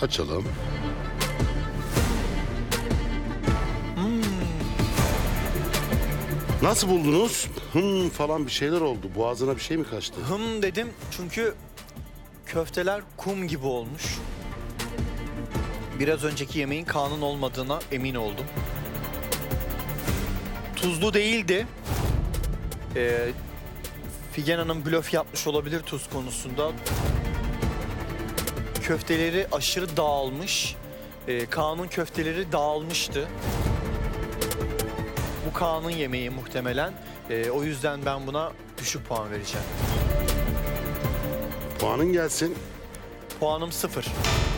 Açalım. Nasıl buldunuz? Falan bir şeyler oldu. Boğazına bir şey mi kaçtı? Dedim çünkü köfteler kum gibi olmuş. Biraz önceki yemeğin Kaan'ın olmadığına emin oldum. Tuzlu değildi. Figen Hanım blöf yapmış olabilir tuz konusunda. Köfteleri aşırı dağılmış. Kaan'ın köfteleri dağılmıştı. Bu Kaan'ın yemeği muhtemelen. O yüzden ben buna düşük puan vereceğim. Puanın gelsin. Puanım 0.